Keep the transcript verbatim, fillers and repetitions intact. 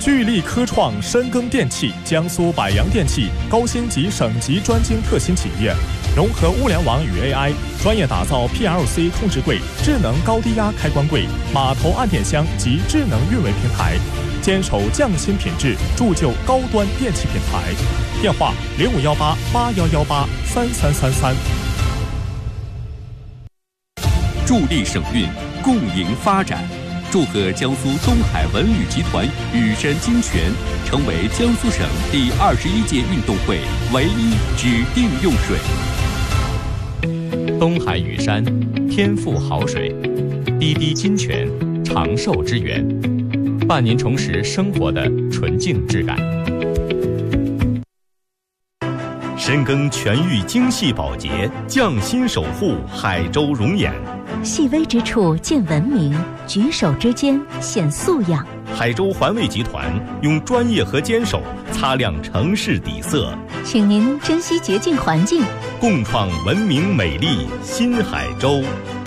聚力科创深耕电气，江苏百洋电器高星级省级专精特新企业，融合物联网与 A I， 专业打造 P L C 控制柜、智能高低压开关柜、码头按电箱及智能运维平台，坚守匠心品质，铸就高端电气品牌。电话零五幺八八幺幺八三三三三。 助力省运，共赢发展。祝贺江苏东海文旅集团羽山金泉成为江苏省第二十一届运动会唯一指定用水。 东海羽山，天赋好水，滴滴金泉，长寿之源，伴您重拾生活的纯净质感。 深耕全域精细保洁，匠心守护海州容颜。 细微之处见文明，举手之间显素养。 海州环卫集团用专业和坚守擦亮城市底色， 请您珍惜洁净环境， 共创文明美丽新海州。